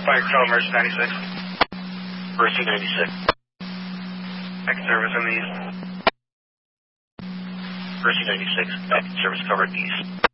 Fire Control, Mercy 96. Mercy 96. Active service in the east. Mercy 96. Active service covered east.